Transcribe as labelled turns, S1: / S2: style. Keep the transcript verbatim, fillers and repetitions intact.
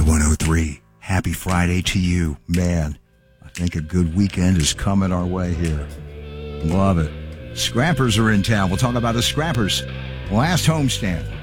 S1: Y one oh three. Happy Friday to you. Man, I think a good weekend is coming our way here. Love it. Scrappers are in town. We'll talk about the Scrappers. Last homestand.